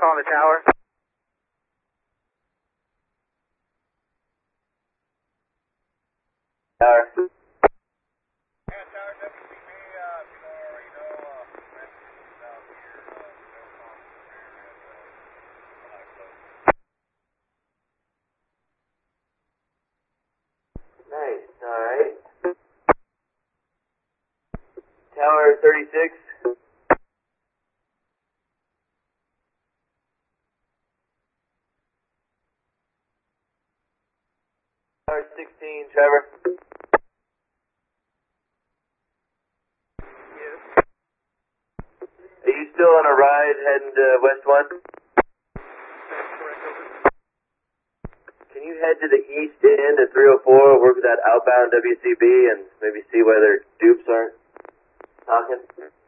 calling the tower. Tower. Nice, alright. Tower 36. Tower 16, Trevor. Yes. Are you still on a ride heading to West 1? That's correct, over. Can you head to the east end of 304, work with that outbound WCB, and maybe see whether dupes aren't talking?